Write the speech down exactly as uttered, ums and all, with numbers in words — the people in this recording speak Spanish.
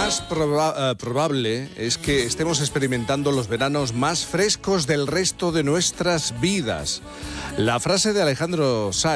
más proba- eh, probable es que estemos experimentando los veranos más frescos del resto de nuestras vidas. La frase de Alejandro Sanz